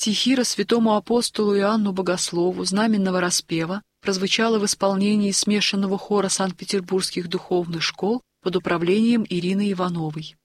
Стихира святому апостолу Иоанну Богослову знаменного распева прозвучала в исполнении смешанного хора Санкт-Петербургских духовных школ под управлением Ирины Ивановой.